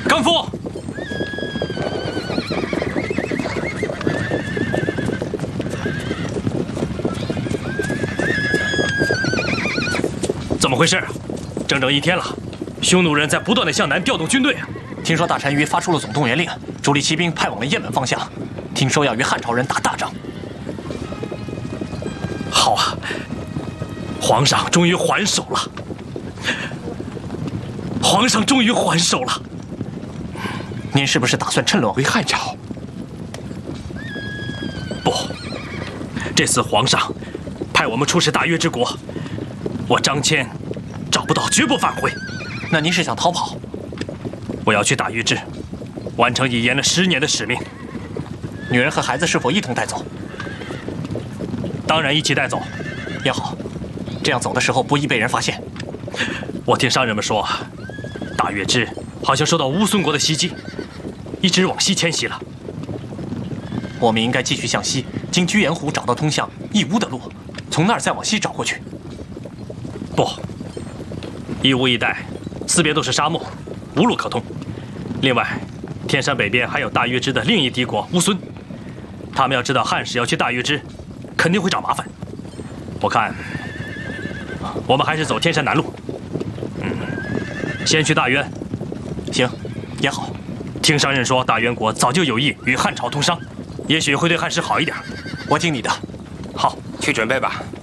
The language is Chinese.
甘夫，怎么回事啊？整整1天了，匈奴人在不断地向南调动军队啊！ 听说大单于发出了总动员令，主力骑兵派往了雁门方向，听说要与汉朝人打大仗。 好啊，皇上终于还手了！皇上终于还手了！ 您是不是打算趁乱回汉朝？ 不，这次皇上派我们出使大约之国，我张骞找不到，绝不返回。 那您是想逃跑？ 我要去大约之，完成已延了10年的使命。 女人和孩子是否一同带走？ 当然一起带走。 也好，这样走的时候不易被人发现。 我听商人们说，大约之好像受到乌孙国的袭击，一直往西迁徙了。 我们应该继续向西，经居延湖找到通向义乌的路，从那儿再往西找过去。 不，义乌一带四边都是沙漠，无路可通。另外，天山北边还有大约之的另一敌国乌孙，他们要知道汉使要去大约之，肯定会找麻烦。我看，我们还是走天山南路。先去大渊。 行，也好。 听商人说，大渊国早就有意与汉朝通商，也许会对汉使好一点。 我听你的。 好， 去准备吧。